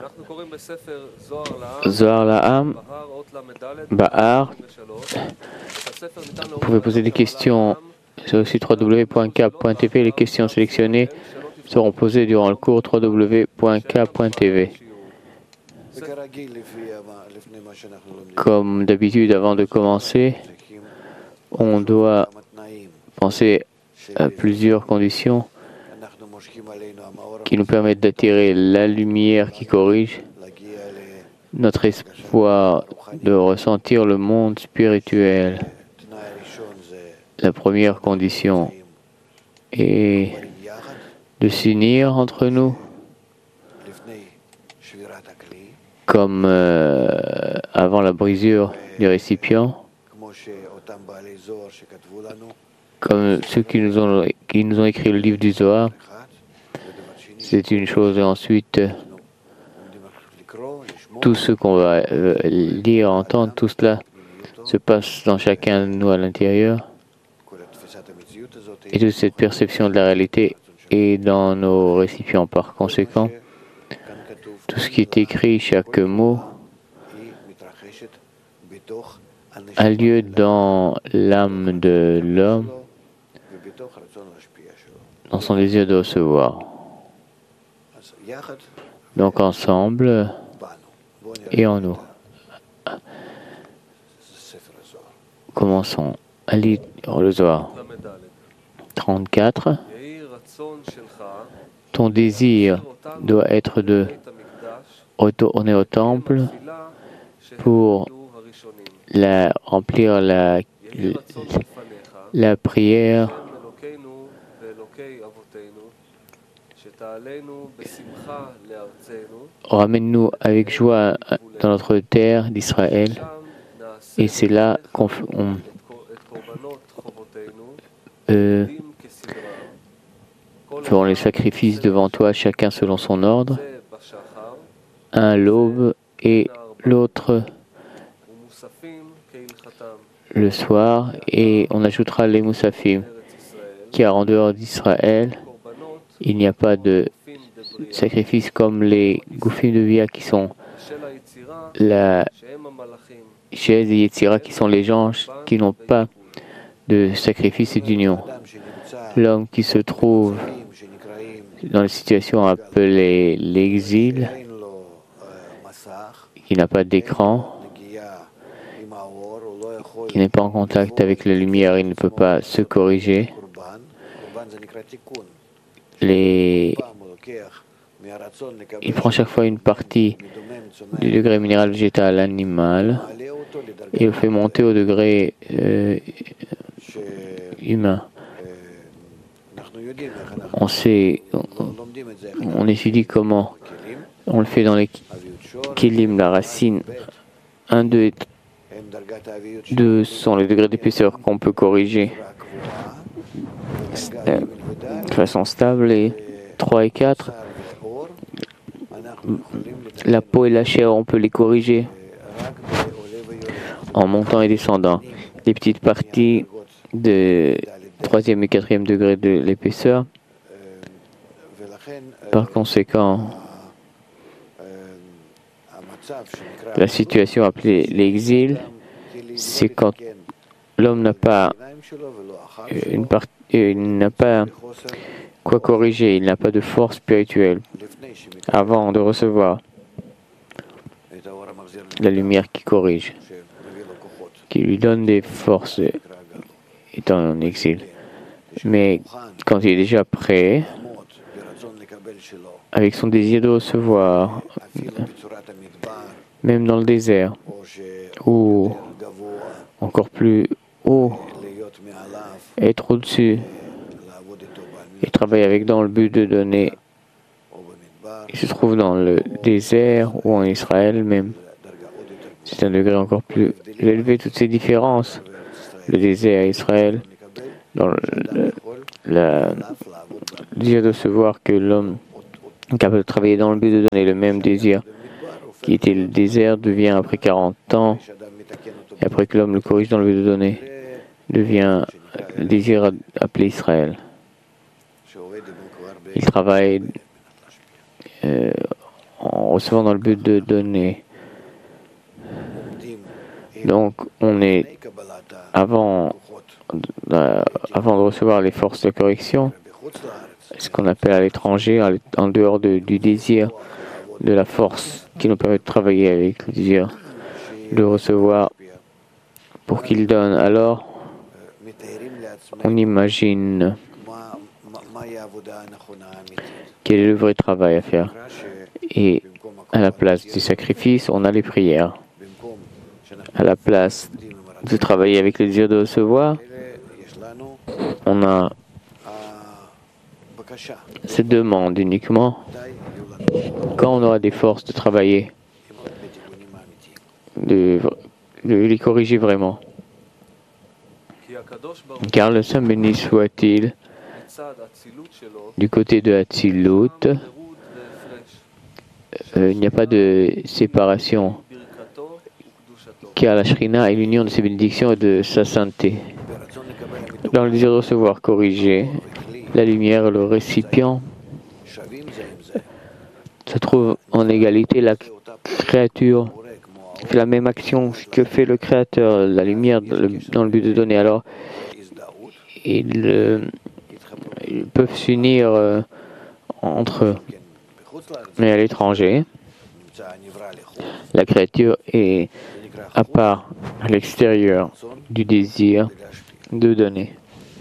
Zohar La'am, Bahar. Vous pouvez poser des questions sur le site www.cap.tv. Les questions sélectionnées seront posées durant le cours www.cap.tv. Comme d'habitude, avant de commencer, on doit penser à plusieurs conditions qui nous permettent d'attirer la lumière qui corrige notre espoir de ressentir le monde spirituel. La première condition est de s'unir entre nous comme avant la brisure du récipient, comme ceux qui nous ont écrit le livre du Zohar. C'est une chose, et ensuite tout ce qu'on va lire, entendre, tout cela se passe dans chacun de nous à l'intérieur, et toute cette perception de la réalité est dans nos récipients. Par conséquent, tout ce qui est écrit, chaque mot, a lieu dans l'âme de l'homme, dans son désir de recevoir. Donc ensemble et en nous. Commençons à lire le Zohar. 34. Ton désir doit être de retourner au temple pour remplir la prière. Ramène-nous avec joie dans notre terre d'Israël, et c'est là qu'on ferons les sacrifices devant toi, chacun selon son ordre, un l'aube et l'autre le soir, et on ajoutera les moussafim, car en dehors d'Israël, il n'y a pas de sacrifices comme les goufim de Via qui sont la chaise et Yetzira qui sont les gens qui n'ont pas de sacrifice et d'union. L'homme qui se trouve dans la situation appelée l'exil, qui n'a pas d'écran, qui n'est pas en contact avec la lumière, il ne peut pas se corriger. Il prend chaque fois une partie du degré minéral, végétal, animal, et le fait monter au degré humain. On étudie comment on le fait dans les Kélim, la racine. 1, 2 et 2 sont les degrés d'épaisseur qu'on peut corriger de façon stable, et 3 et 4, la peau et la chair, on peut les corriger en montant et descendant. Les petites parties de 3e et 4e degré de l'épaisseur. Par conséquent, la situation appelée l'exil, c'est quand l'homme n'a pas il n'a pas quoi corriger, il n'a pas de force spirituelle avant de recevoir la lumière qui corrige, qui lui donne des forces étant en exil. Mais quand il est déjà prêt, avec son désir de recevoir, même dans le désert, ou encore plus haut, être au-dessus et travailler avec dans le but de donner. Il se trouve dans le désert ou en Israël même. C'est un degré encore plus élevé, toutes ces différences. Le désert, Israël, dans le désir de se voir que l'homme est capable de travailler dans le but de donner le même désir qui était le désert devient après 40 ans, et après que l'homme le corrige dans le but de donner, devient le désir appelé Israël. Il travaille en recevoir dans le but de donner. Donc, on est avant de recevoir les forces de correction, ce qu'on appelle à l'étranger, en dehors du désir, de la force qui nous permet de travailler avec le désir, de recevoir pour qu'il donne. Alors, on imagine quel est le vrai travail à faire. Et à la place du sacrifice, on a les prières. À la place de travailler avec le désir de recevoir, on a cette demande uniquement quand on aura des forces de travailler, de les corriger vraiment. Car le Saint béni soit-il, du côté de Hatzilut, il n'y a pas de séparation, car la Shrina est l'union de ses bénédictions et de sa sainteté. Dans le désir de recevoir corrigé, la lumière et le récipient se trouvent en égalité. La créature fait la même action que fait le Créateur, la lumière, dans le but de donner. Alors, ils peuvent s'unir entre eux. Mais à l'étranger, la créature est à part, à l'extérieur du désir de donner.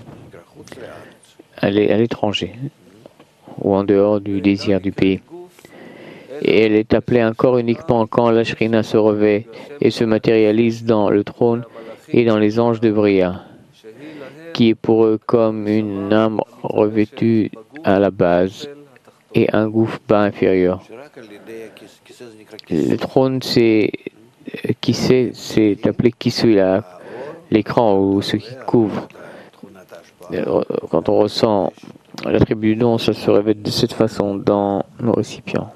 Elle est à l'étranger, ou en dehors du désir du pays. Et elle est appelée encore uniquement quand la Shrina se revêt et se matérialise dans le trône et dans les anges de Bria, qui est pour eux comme une âme revêtue à la base et un gouffre bas inférieur. Le trône, c'est appelé Kisui, l'écran ou ce qui couvre. Quand on ressent l'attribut du don, ça se révèle de cette façon dans nos récipients.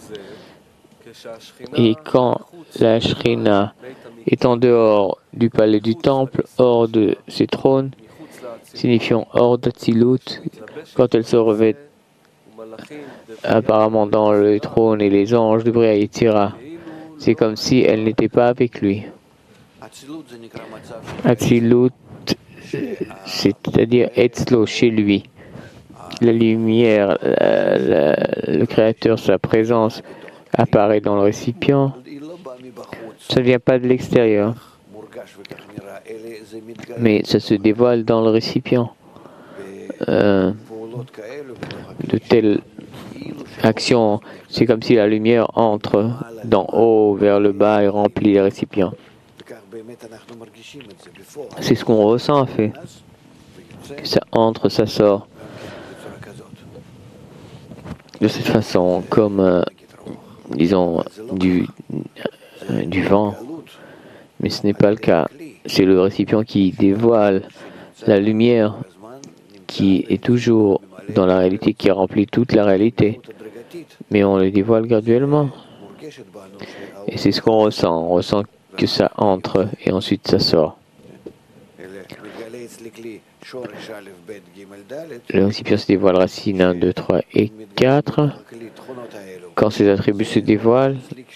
Et quand la Shrina est en dehors du palais du temple, hors de ses trônes, signifiant hors d'Atzilut, quand elle se revêt apparemment dans le trône et les anges de Bria Yetzira, c'est comme si elle n'était pas avec lui. Atzilut, c'est-à-dire Etzlo, chez lui. La lumière, le Créateur, sa présence apparaît dans le récipient. Ça ne vient pas de l'extérieur, mais ça se dévoile dans le récipient. De telles actions, c'est comme si la lumière entre d'en haut vers le bas et remplit les récipients. C'est ce qu'on ressent en fait. Que ça entre, ça sort. De cette façon, comme, disons, du vent. Mais ce n'est pas le cas. C'est le récipient qui dévoile la lumière qui est toujours dans la réalité, qui remplit toute la réalité. Mais on le dévoile graduellement. Et c'est ce qu'on ressent. On ressent que ça entre et ensuite ça sort. Le récipient se dévoile racine 1, 2, 3 et 4. Quand ces attributs se dévoilent,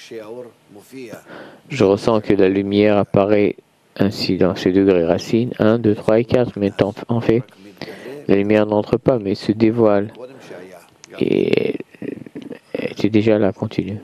je ressens que la lumière apparaît ainsi dans ces degrés racines 1, 2, 3 et 4. Mais en fait, la lumière n'entre pas, mais se dévoile. Et c'est déjà là, continue.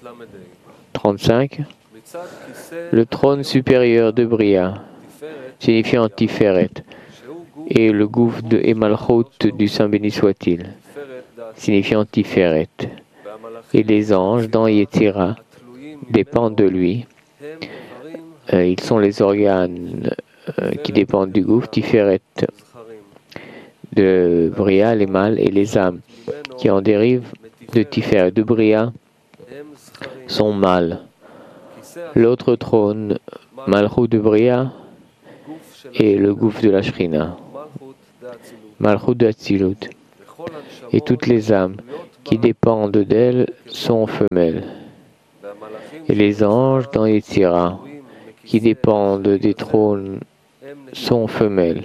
35. Le trône supérieur de Bria, signifiant Tiferet, et le gouffre de Emalchut du Saint béni soit-il, signifiant Tiferet. Et les anges dans Yetzira dépendent de lui. Ils sont les organes qui dépendent du gouffre Tiferet de Bria, les mâles et les âmes qui en dérivent de Tiferet de Bria sont mâles. L'autre trône, Malchut de Bria, est le gouffre de la Shrina, Malchut de Hatzilut. Et toutes les âmes qui dépendent d'elle sont femelles. Et les anges dans Yetzira, qui dépendent des trônes, sont femelles.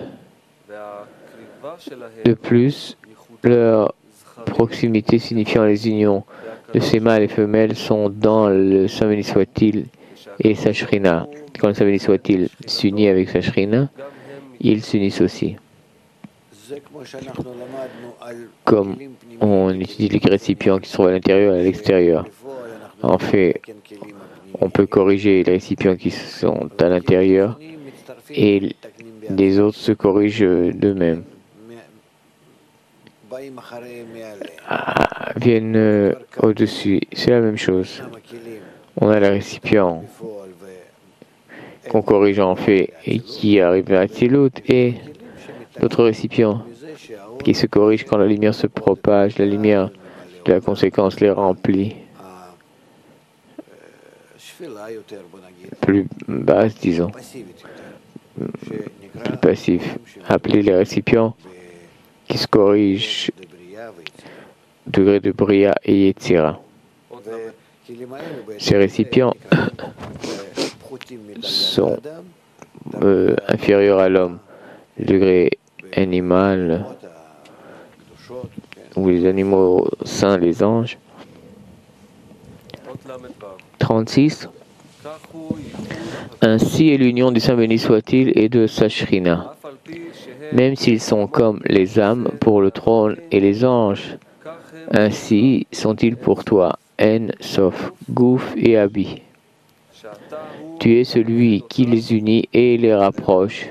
De plus, leur proximité signifiant les unions de ces mâles et femelles sont dans le Saint béni soit-il et sa Shrina. Quand le Saint béni soit-il s'unit avec sa Shrina, ils s'unissent aussi. Comme on utilise les récipients qui se trouvent à l'intérieur et à l'extérieur. En fait, on peut corriger les récipients qui sont à l'intérieur et les autres se corrigent d'eux-mêmes. Viennent au-dessus. C'est la même chose. On a les récipients qu'on corrige en fait et qui arrivent à Tzilut et d'autres récipients qui se corrigent quand la lumière se propage, la lumière de la conséquence les remplit. Plus basse, disons, plus passif. Appelez les récipients qui se corrigent degré de Bria et Yetzira. Ces récipients sont inférieurs à l'homme, le degré animal ou les animaux saints, les anges. 36. Ainsi est l'union du Saint béni soit-il et de sa Shrina. Même s'ils sont comme les âmes pour le trône et les anges, ainsi sont-ils pour toi, En, Sof, Gouf et Abi. Tu es celui qui les unit et les rapproche.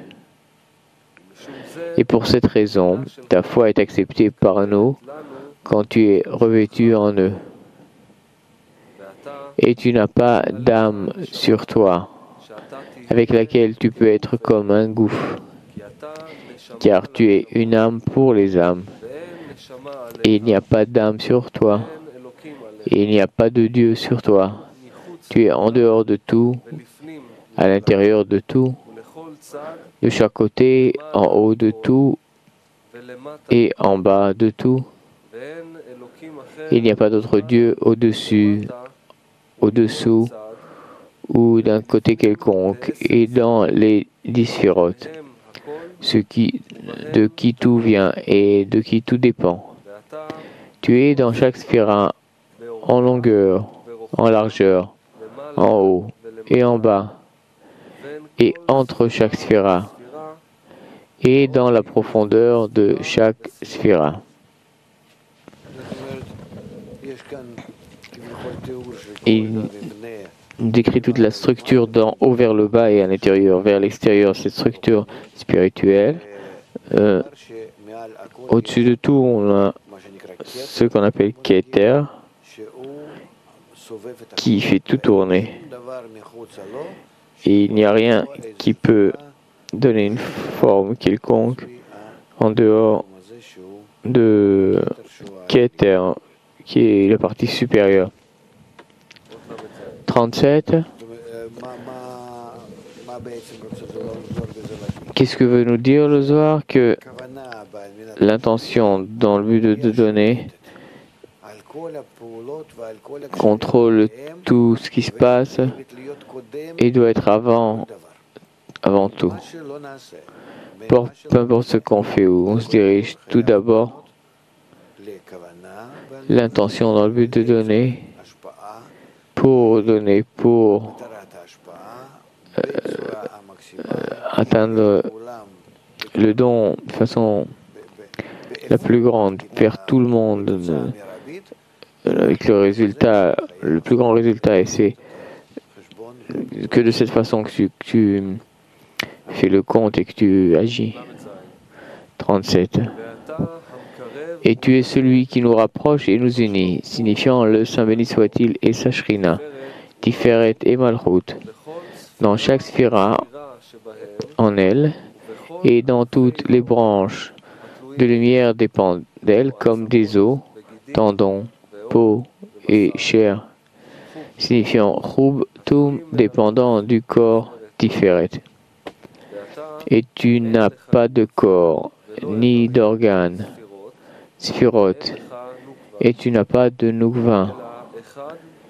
Et pour cette raison, ta foi est acceptée par nous quand tu es revêtu en eux. Et tu n'as pas d'âme sur toi, avec laquelle tu peux être comme un gouffre, car tu es une âme pour les âmes. Et il n'y a pas d'âme sur toi, et il n'y a pas de Dieu sur toi. Tu es en dehors de tout, à l'intérieur de tout, de chaque côté, en haut de tout, et en bas de tout. Il n'y a pas d'autre Dieu au-dessus, au-dessous, ou d'un côté quelconque, et dans les 10 sphirotes, de qui tout vient et de qui tout dépend. Tu es dans chaque sphira, en longueur, en largeur, en haut et en bas, et entre chaque sphira, et dans la profondeur de chaque sphira. Il décrit toute la structure d'en haut vers le bas et à l'intérieur vers l'extérieur, cette structure spirituelle. Au-dessus de tout, on a ce qu'on appelle Keter, qui fait tout tourner. Et il n'y a rien qui peut donner une forme quelconque en dehors de Keter, qui est la partie supérieure. 37. Qu'est-ce que veut nous dire le Zohar? Que l'intention dans le but de donner contrôle tout ce qui se passe et doit être avant tout. Peu importe ce qu'on fait, où on se dirige, tout d'abord, l'intention dans le but de donner, pour atteindre le don de façon la plus grande, vers tout le monde, avec le plus grand résultat, et c'est que de cette façon que tu fais le compte et que tu agis. 37. Et tu es celui qui nous rapproche et nous unit, signifiant le Saint béni soit-il et sa Shrina, Tiferet et Malchut, dans chaque sphira en elle, et dans toutes les branches de lumière dépendent d'elle comme des os, tendons, peau et chair, signifiant Chub, tout dépendant du corps Tiferet. Et tu n'as pas de corps, ni d'organes, Sphirot, et tu n'as pas de Nukva,